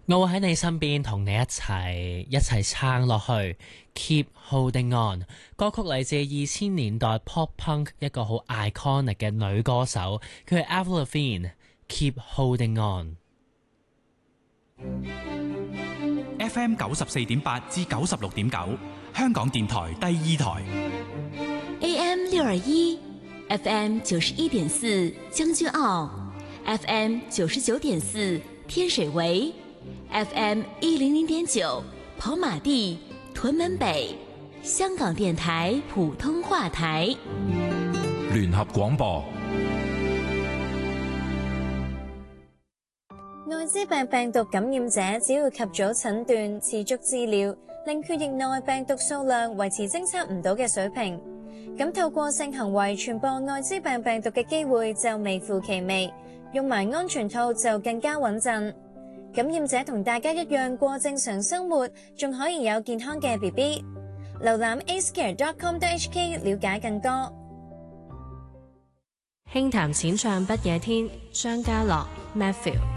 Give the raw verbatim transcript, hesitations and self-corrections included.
我會喺你身邊，同你一齊一齊撐落去。Keep holding on。歌曲嚟自二千年代 pop punk 一個好 iconic 嘅女歌手，佢係 Avril Lavigne。Keep holding on。 F M 九十四點八至九十六點九，香港電台第二台。 A M 六二一，F M 九十一點四將軍澳，F M 九十九點四天水圍。F M 一零零點九跑馬地、屯門北，香港電台普通話台。 聯合廣播。 艾滋病病毒感染者只要及早診斷、持續治療，令血液內病毒數量維持偵測唔到嘅水平，咁透過性行為傳播艾滋病病毒嘅機會就微乎其微，用埋安全套就更加穩陣。感染者同大家一樣過正常生活，仲可以有健康嘅 B B。瀏覽 a s c a r e dot com dot h k 了解更多。 輕談淺唱不夜天，張家樂 Matthew。